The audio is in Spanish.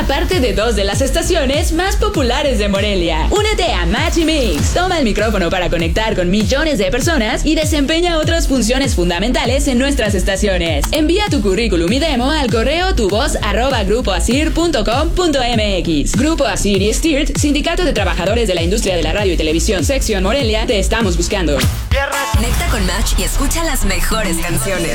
Forma parte de 2 de las estaciones más populares de Morelia. Únete a Match y Mix. Toma el micrófono para conectar con millones de personas y desempeña otras funciones fundamentales en nuestras estaciones. Envía tu currículum y demo al correo tuvoz@grupoasir.com.mx. Grupo Asir y STIRT, Sindicato de Trabajadores de la Industria de la Radio y Televisión, Sección Morelia, te estamos buscando. Conecta con Match y escucha las mejores canciones.